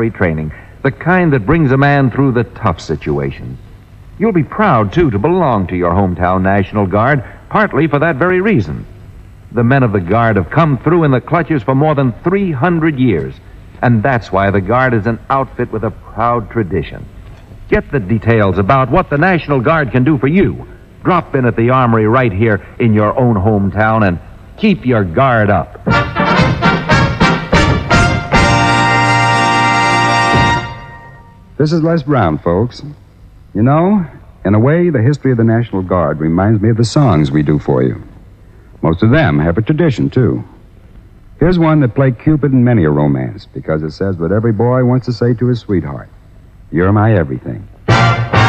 training, the kind that brings a man through the tough situations. You'll be proud, too, to belong to your hometown National Guard, partly for that very reason. The men of the Guard have come through in the clutches for more than 300 years, and that's why the Guard is an outfit with a proud tradition. Get the details about what the National Guard can do for you. Drop in at the Armory right here in your own hometown and keep your guard up. This is Les Brown, folks. You know, in a way, the history of the National Guard reminds me of the songs we do for you. Most of them have a tradition, too. Here's one that played Cupid in many a romance, because it says what every boy wants to say to his sweetheart. You're my everything.